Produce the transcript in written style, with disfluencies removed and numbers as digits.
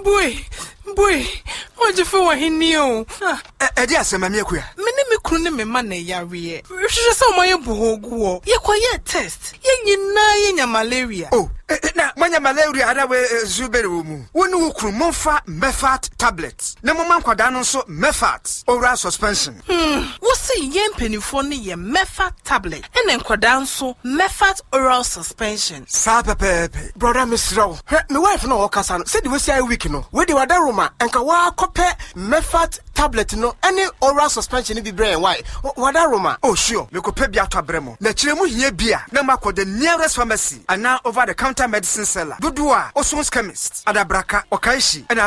Boy, what you for hinio? Edia semamekuya. Me kunu me mane yare. So my boho. Ye quiet test. Ye na malaria. Oh, na manya malaria adawe zuberumu. Wonu ukru monfa Mefat tablets. Na mama kwada no so Mefat oral suspension. Wo se ye mpanifo ne ye Mefat tablet. Ene kwada nso Mefat oral suspension. Sa pepe. Brother Misraw. Me wife no okasa no. Say the we say week no. We dey wada room enka wa kope Mefat tablet no any oral suspension be brain why wada roma oh sure me kope bia to abremo na kiremu hia bia na makọ the nearest pharmacy and now over the counter medicine seller dodo a Oson's chemist adabraka okaishi